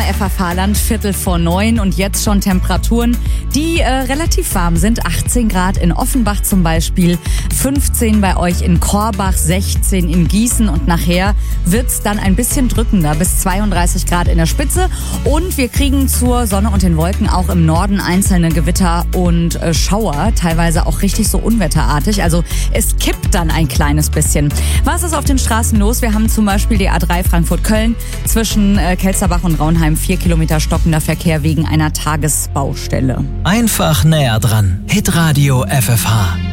FFH-Land, 8:45 und jetzt schon Temperaturen, die relativ warm sind. 18 Grad in Offenbach zum Beispiel, 15 bei euch in Korbach, 16 in Gießen und nachher wird's dann ein bisschen drückender bis 32 Grad in der Spitze. Und wir kriegen zur Sonne und den Wolken auch im Norden einzelne Gewitter und Schauer, teilweise auch richtig so unwetterartig. Also es kippt dann ein kleines bisschen. Was ist auf den Straßen los? Wir haben zum Beispiel die A3 Frankfurt-Köln zwischen Kelsterbach und Raunheim 4 Kilometer stockender Verkehr wegen einer Tagesbaustelle. Einfach näher dran. Hitradio FFH.